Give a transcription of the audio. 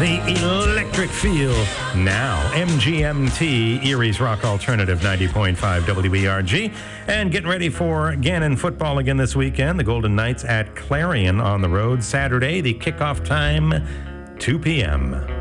The electric feel now. MGMT, Erie's Rock Alternative 90.5 WERG. And getting ready for Gannon football again this weekend. The Golden Knights at Clarion on the road Saturday. The kickoff time, 2 p.m.